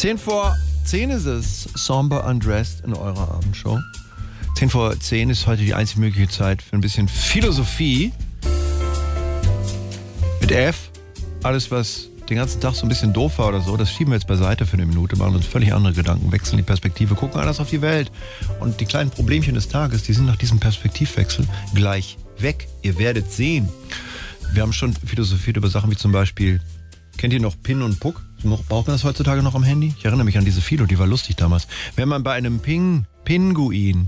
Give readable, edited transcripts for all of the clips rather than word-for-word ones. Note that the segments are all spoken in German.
10:10 ist es. Somber Undressed in eurer Abendshow. 10:10 ist heute die einzige mögliche Zeit für ein bisschen Philosophie. Mit F. Alles, was den ganzen Tag so ein bisschen doof war oder so, das schieben wir jetzt beiseite für eine Minute, machen uns völlig andere Gedanken, wechseln die Perspektive, gucken anders auf die Welt. Und die kleinen Problemchen des Tages, die sind nach diesem Perspektivwechsel gleich weg. Ihr werdet sehen. Wir haben schon philosophiert über Sachen wie zum Beispiel, kennt ihr noch Pin und Puck? Braucht man das heutzutage noch am Handy? Ich erinnere mich an diese Philo, die war lustig damals. Wenn man bei einem Pinguin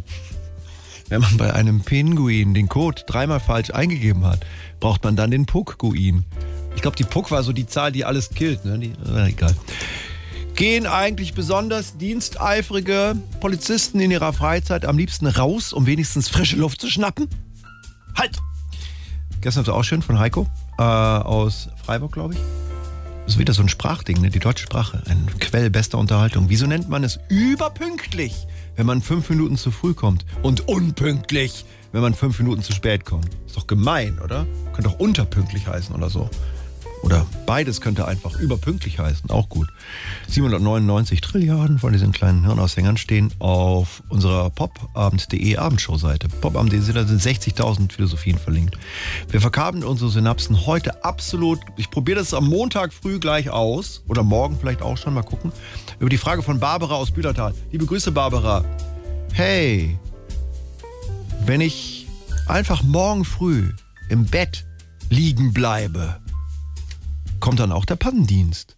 den Code dreimal falsch eingegeben hat, braucht man dann den Puck-Guin. Ich glaube, die Puck war so die Zahl, die alles killt. Ne? Egal. Gehen eigentlich besonders diensteifrige Polizisten in ihrer Freizeit am liebsten raus, um wenigstens frische Luft zu schnappen? Halt! Gestern war es auch schön von Heiko aus Freiburg, glaube ich. Das ist wieder so ein Sprachding, ne? Die deutsche Sprache. Ein Quell bester Unterhaltung. Wieso nennt man es überpünktlich, wenn man 5 Minuten zu früh kommt? Und unpünktlich, wenn man 5 Minuten zu spät kommt? Ist doch gemein, oder? Könnte auch unterpünktlich heißen oder so. Oder beides könnte einfach überpünktlich heißen. Auch gut. 799 Trilliarden von diesen kleinen Hirnaushängern stehen auf unserer popabend.de Abendshow-Seite. Popabend.de sind 60.000 Philosophien verlinkt. Wir verkabeln unsere Synapsen heute absolut. Ich probiere das am Montag früh gleich aus. Oder morgen vielleicht auch schon. Mal gucken. Über die Frage von Barbara aus Bühlertal. Liebe Grüße, Barbara. Hey, wenn ich einfach morgen früh im Bett liegen bleibe, kommt dann auch der Pannendienst?